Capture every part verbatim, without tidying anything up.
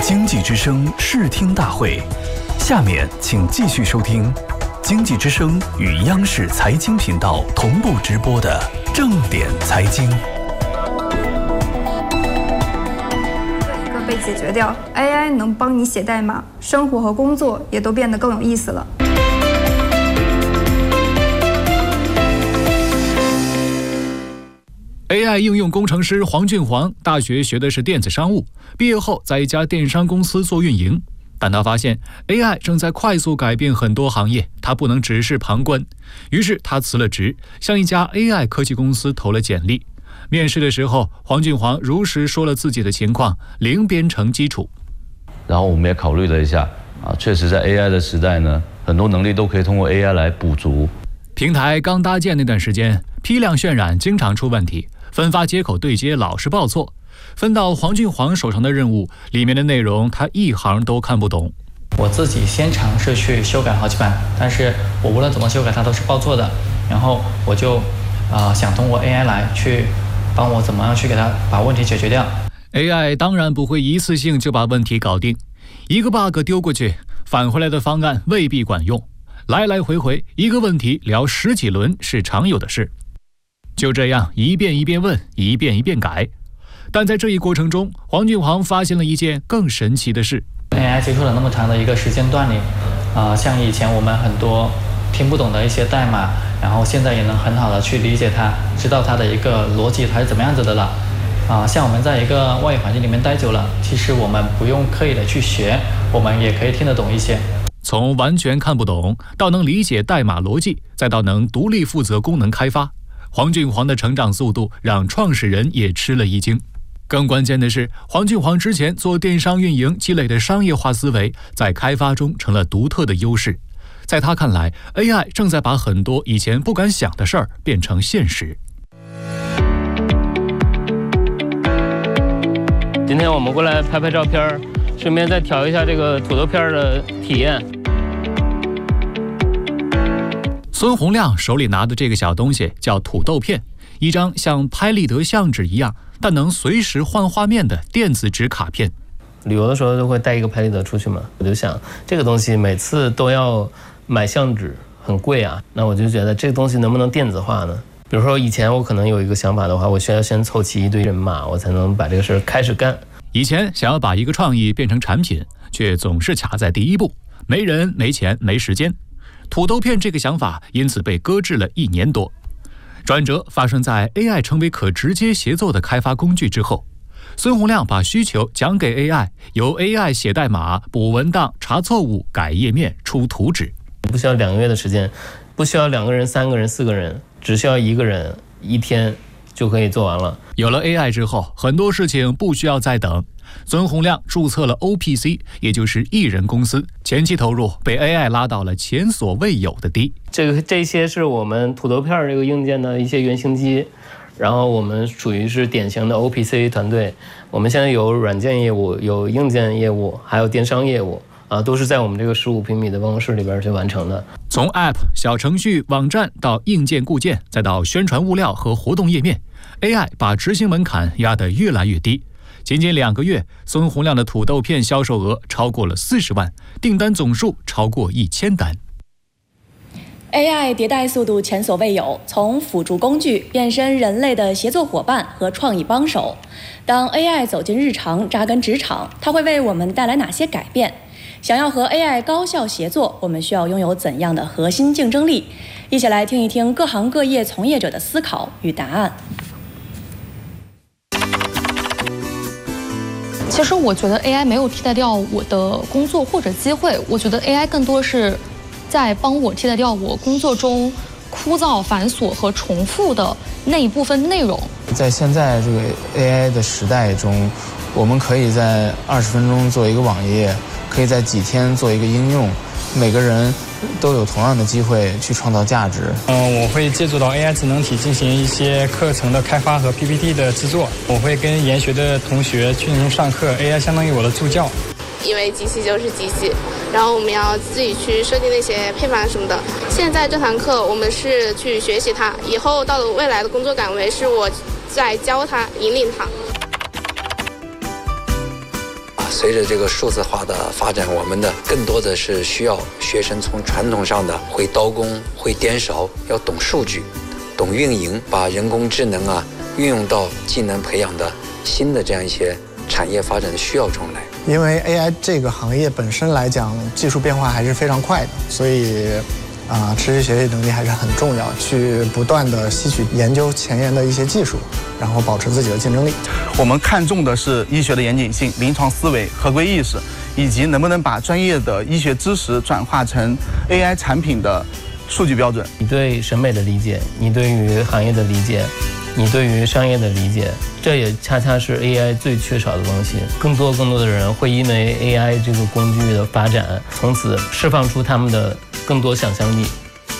经济之声视听大会，下面请继续收听经济之声与央视财经频道同步直播的正点财经。 一个被解决掉 ，A I 能帮你写代码，生活和工作也都变得更有意思了。 A I 应用工程师黄俊煌大学学的是电子商务，毕业后在一家电商公司做运营。但他发现 A I 正在快速改变很多行业，他不能只是旁观。于是他辞了职，向一家 A I 科技公司投了简历。面试的时候，黄俊煌如实说了自己的情况，零编程基础。 然后我们也考虑了一下，啊，确实在 A I 的时代呢，很多能力都可以通过 A I 来补足。 平台刚搭建那段时间，批量渲染经常出问题，分发接口对接老是报错。分到黄俊煌手上的任务，里面的内容他一行都看不懂。 我自己先尝试去修改好几版，但是我无论怎么修改它都是报错的。然后我就啊、呃、想通过 A I 来去帮我怎么样去给它把问题解决掉。 A I 当然不会一次性就把问题搞定，一个 bug 丢过去，返回来的方案未必管用，来来回回一个问题聊十几轮是常有的事。就这样一遍一遍问，一遍一遍改。但在这一过程中，黄俊煌发现了一件更神奇的事。 A I 接触了那么长的一个时间段里，啊、呃，像以前我们很多听不懂的一些代码，然后现在也能很好的去理解它，知道它的一个逻辑它是怎么样子的了。啊、呃，像我们在一个外语环境里面待久了，其实我们不用刻意的去学，我们也可以听得懂一些。 从完全看不懂到能理解代码逻辑，再到能独立负责功能开发，黄俊煌的成长速度让创始人也吃了一惊。更关键的是，黄俊煌之前做电商运营积累的商业化思维，在开发中成了独特的优势。在他看来 ，A I 正在把很多以前不敢想的事儿变成现实。 今天我们过来拍拍照片，顺便再调一下这个土豆片的体验。 孙洪亮手里拿的这个小东西叫土豆片，一张像拍立得相纸一样，但能随时换画面的电子纸卡片。 旅游的时候都会带一个拍立得出去嘛，我就想这个东西每次都要买相纸，很贵啊。那我就觉得这个东西能不能电子化呢？比如说以前我可能有一个想法的话，我需要先凑齐一堆人马，我才能把这个事儿开始干。 以前想要把一个创意变成产品，却总是卡在第一步，没人、没钱、没时间。土豆片这个想法因此被搁置了一年多。转折发生在 A I 成为可直接协作的开发工具之后。孙洪亮把需求讲给 A I， 由 A I 写代码、补文档、查错误、改页面、出图纸。 不需要两个月的时间，不需要两个人、三个人、四个人，只需要一个人，一天就可以做完了。 有了 A I 之后，很多事情不需要再等。孙洪亮注册了 O P C， 也就是艺人公司，前期投入被 A I 拉到了前所未有的低。 这个这些是我们土豆片这个硬件的一些原型机，然后我们属于是典型的 O P C 团队。我们现在有软件业务，有硬件业务，还有电商业务啊，都是在我们这个十五平米的办公室里边去完成的。 从 App、小程序、网站到硬件固件，再到宣传物料和活动页面 ，A I 把执行门槛压得越来越低。仅仅两个月，孙洪亮的土豆片销售额超过了四十万，订单总数超过一千单。 A I 迭代速度前所未有，从辅助工具变身人类的协作伙伴和创意帮手。当 A I 走进日常、扎根职场，它会为我们带来哪些改变？想要和 A I 高效协作，我们需要拥有怎样的核心竞争力？一起来听一听各行各业从业者的思考与答案。 其实我觉得 A I 没有替代掉我的工作或者机会，我觉得 A I 更多是在帮我替代掉我工作中枯燥、繁琐和重复的那一部分内容。 在现在这个 A I 的时代中，我们可以在二十分钟做一个网页，可以在几天做一个应用，每个人都有同样的机会去创造价值。 嗯，我会借助到 A I 智能体进行一些课程的开发和 P P T 的制作。我会跟研学的同学去进行上课 ，A I 相当于我的助教。 因为机器就是机器，然后我们要自己去设计那些配方什么的。现在这堂课我们是去学习它，以后到了未来的工作岗位是我在教它、引领它。 随着这个数字化的发展，我们的更多的是需要学生从传统上的会刀工、会颠勺，要懂数据、懂运营，把人工智能啊运用到技能培养的新的这样一些产业发展的需要中来。 因为 A I 这个行业本身来讲，技术变化还是非常快的，所以啊、呃，持续学习能力还是很重要，去不断的吸取研究前沿的一些技术，然后保持自己的竞争力。 我们看重的是医学的严谨性、临床思维、合规意识，以及能不能把专业的医学知识转化成 A I 产品的数据标准。 你对审美的理解，你对于行业的理解，你对于商业的理解，这也恰恰是 A I 最缺少的东西。更多更多的人会因为 A I 这个工具的发展，从此释放出他们的更多想象力。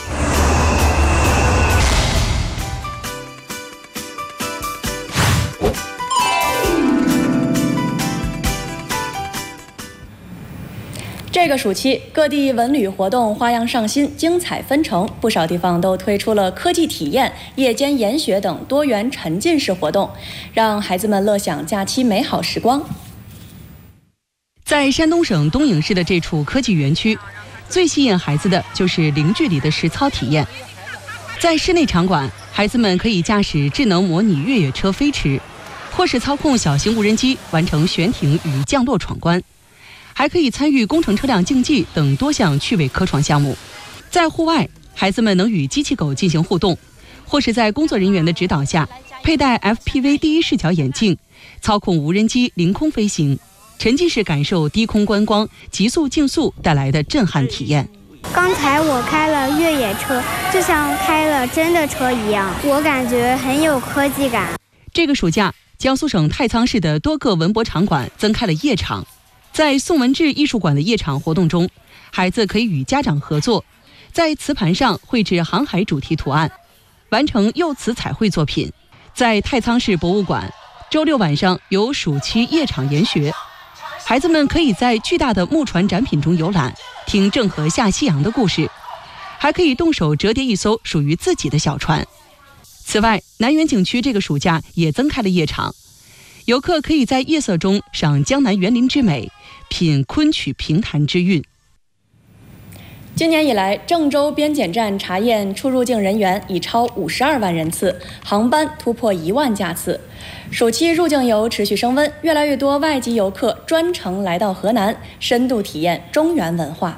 这个暑期，各地文旅活动花样上新，精彩纷呈，不少地方都推出了科技体验、夜间研学等多元沉浸式活动，让孩子们乐享假期美好时光。 在山东省东营市的这处科技园区，最吸引孩子的就是零距离的实操体验。在室内场馆，孩子们可以驾驶智能模拟越野车飞驰，或是操控小型无人机完成悬停与降落闯关。还可以参与工程车辆竞技等多项趣味科创项目。在户外，孩子们能与机器狗进行互动，或是在工作人员的指导下，佩戴 F P V 第一视角眼镜，操控无人机凌空飞行，沉浸式感受低空观光、极速竞速带来的震撼体验。 刚才我开了越野车，就像开了真的车一样，我感觉很有科技感。 这个暑假，江苏省太仓市的多个文博场馆增开了夜场。在宋文治艺术馆的夜场活动中，孩子可以与家长合作，在瓷盘上绘制航海主题图案，完成釉瓷彩绘作品。在太仓市博物馆，周六晚上有暑期夜场研学，孩子们可以在巨大的木船展品中游览，听郑和下西洋的故事，还可以动手折叠一艘属于自己的小船。此外，南园景区这个暑假也增开了夜场，游客可以在夜色中赏江南园林之美，品昆曲评弹之韵。 今年以来，郑州边检站查验出入境人员已超五十二万人次，航班突破一万架次。暑期入境游持续升温，越来越多外籍游客专程来到河南，深度体验中原文化。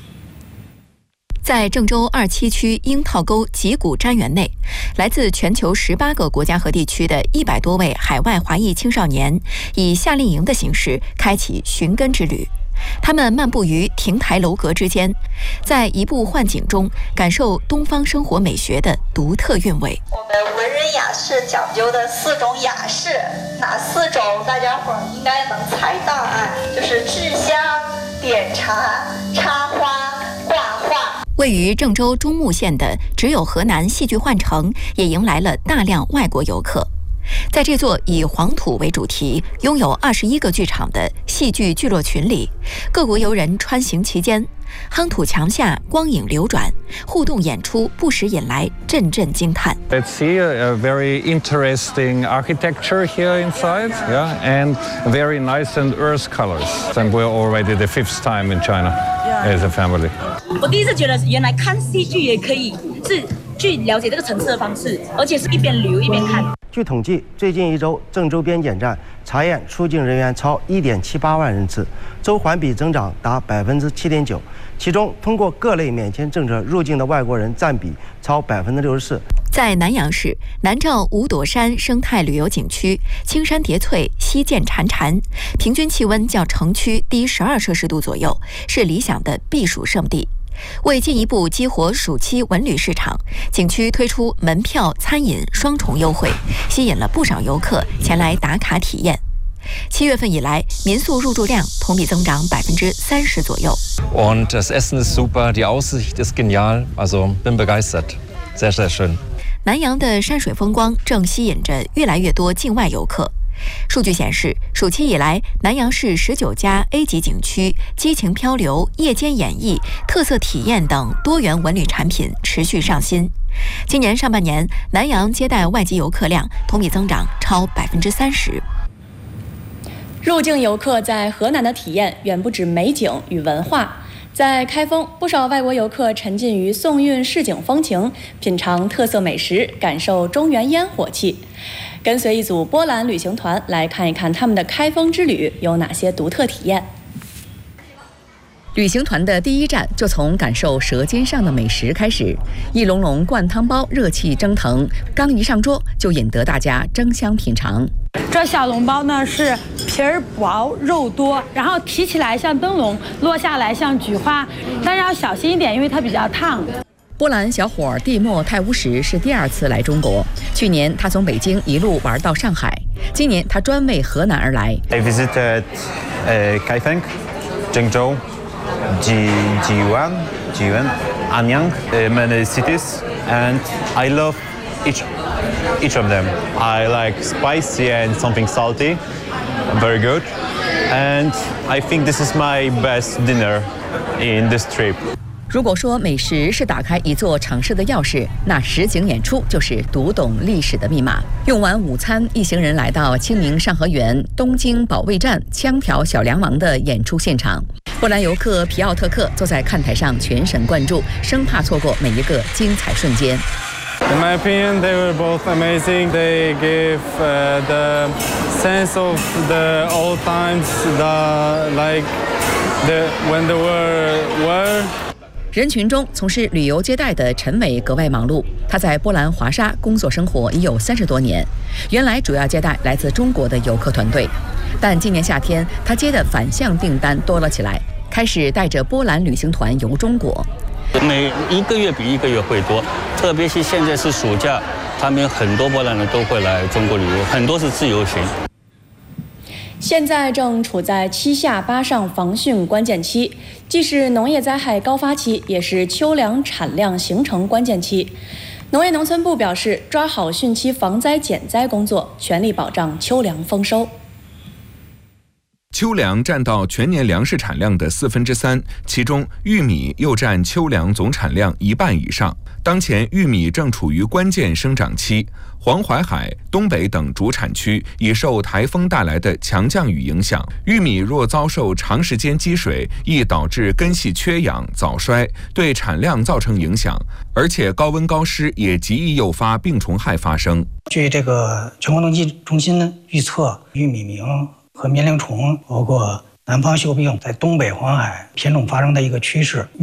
在郑州二七区樱桃沟脊骨瞻园内，来自全球十八个国家和地区的一百多位海外华裔青少年，以夏令营的形式开启寻根之旅。他们漫步于亭台楼阁之间，在移步幻景中感受东方生活美学的独特韵味。 我们文人雅士讲究的四种雅士，哪四种？大家伙儿应该能猜到啊，就是制香、点茶、插花、挂画。 位于郑州中牟县的只有河南戏剧幻城也迎来了大量外国游客。在这座以黄土为主题、拥有二十一个剧场的戏剧聚落群里，各国游人穿行其间，夯土墙下光影流转，互动演出不时引来阵阵惊叹。 Let's see a, a very interesting architecture here inside, yeah, and very nice and earth colors. And we're already the fifth time in China as a family. 我第一次觉得原来看戏剧也可以是去了解这个城市的方式，而且是一边旅游一边看。 据统计，最近一周郑州边检站查验出境人员超一点七八万人次，周环比增长达百分之七点九。其中，通过各类免签政策入境的外国人占比超百分之六十四。 在南阳市南诏五朵山生态旅游景区，青山叠翠，溪涧潺潺，平均气温较城区低十二摄氏度左右，是理想的避暑胜地。为进一步激活暑期文旅市场，景区推出门票、餐饮双重优惠，吸引了不少游客前来打卡体验。七月份以来，民宿入住量同比增长百分之三十左右。 Und das Essen ist super, die Aussicht ist genial, also bin begeistert, sehr sehr schön. 南阳的山水风光正吸引着越来越多境外游客。数据显示，暑期以来，南阳市十九家 A 级景区激情漂流、夜间演艺、特色体验等多元文旅产品持续上新。今年上半年，南阳接待外籍游客量同比增长超百分之三十。 入境游客在河南的体验远不止美景与文化。在开封，不少外国游客沉浸于宋韵市井风情，品尝特色美食，感受中原烟火气。跟随一组波兰旅行团来看一看他们的开封之旅有哪些独特体验。 旅行团的第一站就从感受舌尖上的美食开始，一笼笼灌汤包热气蒸腾，刚一上桌就引得大家争相品尝。 这小笼包呢是皮儿薄肉多，然后提起来像灯笼，落下来像菊花，但是要小心一点，因为它比较烫。 波兰小伙蒂莫泰乌什是第二次来中国，去年他从北京一路玩到上海，今年他专为河南而来。 I visited uh, Kaifeng, Zhengzhou, Ji Jiwan, Jiwan, Anyang, uh, many cities, and I love each each of them. I like spicy and something salty, very good, and I think this is my best dinner in this trip. 如果说美食是打开一座城市的钥匙，那实景演出就是读懂历史的密码。用完午餐，一行人来到清明上河园东京保卫战枪条小梁王的演出现场。波兰游客皮奥特克坐在看台上全神贯注，生怕错过每一个精彩瞬间。 In my opinion, they were both amazing. They gave uh, the sense of the old times, the like the when the war were. 人群中，从事旅游接待的陈伟格外忙碌。他在波兰华沙工作生活已有三十多年，原来主要接待来自中国的游客团队，但今年夏天他接的反向订单多了起来，开始带着波兰旅行团游中国。 每一个月比一个月会多，特别是现在是暑假，他们很多波兰人都会来中国旅游，很多是自由行。 现在正处在七下八上防汛关键期，既是农业灾害高发期，也是秋粮产量形成关键期。农业农村部表示，抓好汛期防灾减灾工作，全力保障秋粮丰收。 秋粮占到全年粮食产量的四分之三，其中玉米又占秋粮总产量一半以上。当前玉米正处于关键生长期，黄淮海、东北等主产区已受台风带来的强降雨影响，玉米若遭受长时间积水，易导致根系缺氧、早衰，对产量造成影响。而且高温高湿也极易诱发病虫害发生。 据这个全国农技中心预测，玉米螟和棉铃虫包括南方锈病在东北黄海品种发生的一个趋势。